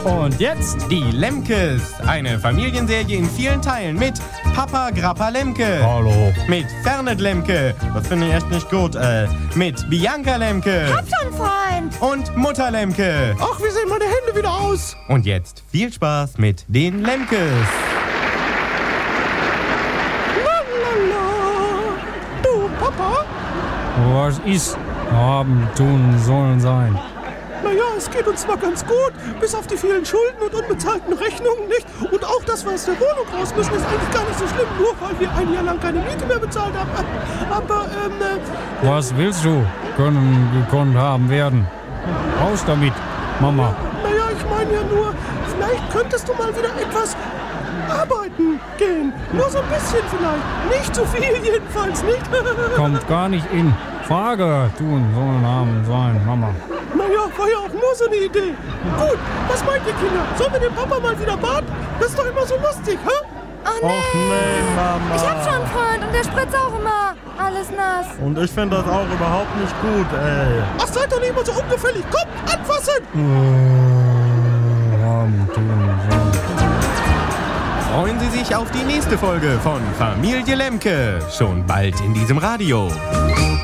Und jetzt Die Lemkes, eine Familienserie in vielen Teilen mit Papa Grappa Lemke. Hallo. Mit Fernet Lemke, das finde ich echt nicht gut. Mit Bianca Lemke. Hab schon, Freund. Und Mutter Lemke. Ach, wie sehen meine Hände wieder aus? Und jetzt viel Spaß mit den Lemkes. Lalala. Du, Papa? Was ist haben, tun, sollen sein? Naja, es geht uns zwar ganz gut, bis auf die vielen Schulden und unbezahlten Rechnungen, nicht? Und auch, dass wir aus der Wohnung raus müssen, ist eigentlich gar nicht so schlimm, nur weil wir ein Jahr lang keine Miete mehr bezahlt haben. Aber, Was willst du? Können, gekonnt haben, werden. Raus damit, Mama. naja, ich meine ja nur, vielleicht könntest du mal wieder etwas arbeiten gehen. Nur so ein bisschen vielleicht. Nicht zu viel jedenfalls, nicht? Kommt gar nicht in Frage. Tun, sollen, haben, sein, Mama. Naja, war ja auch nur so eine Idee. Gut, was meint ihr, Kinder? Sollen wir den Papa mal wieder baden? Das ist doch immer so lustig, hä? Oh nee. Och nee, Mama. Ich hab schon einen Freund und der spritzt auch immer alles nass. Und ich finde das auch überhaupt nicht gut, ey. Ach, seid doch nicht immer so ungefällig. Kommt, anfassen! Haben, tun, sollen. Freuen Sie sich auf die nächste Folge von Familie Lemke. Schon bald in diesem Radio.